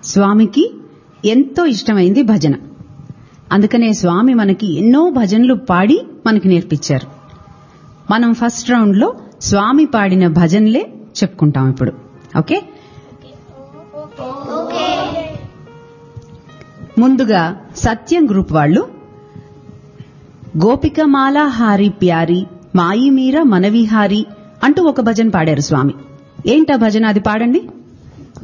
స్వామికి ఎంతో ఇష్టమైంది భజన. అందుకనే స్వామి మనకి ఎన్నో భజనలు పాడి మనకి నేర్పించారు. మనం ఫస్ట్ రౌండ్ లో స్వామి పాడిన భజనలే చెప్పుకుంటాం ఇప్పుడు. ఓకే, ముందుగా సత్యం గ్రూప్ వాళ్ళు గోపికమాల హారి ప్యారి మాయి మీర మనవిహారి అంటూ ఒక భజన పాడారు స్వామి. ఏంటా భజన, అది పాడండి.